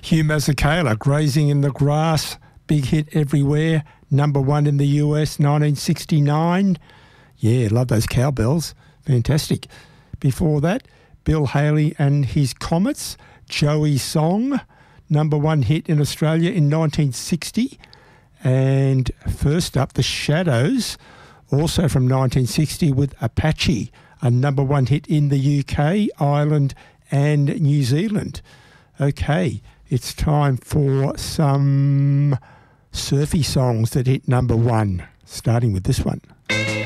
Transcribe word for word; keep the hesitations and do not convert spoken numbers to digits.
Hugh Masekela, Grazing in the Grass, big hit everywhere, number one in the U S, nineteen sixty-nine. Yeah, love those cowbells. Fantastic. Before that, Bill Haley and his Comets, Joey Song, number one hit in Australia in nineteen sixty. And first up, The Shadows, also from nineteen sixty with Apache, a number one hit in the U K, Ireland and New Zealand. Okay, it's time for some surfy songs that hit number one, starting with this one.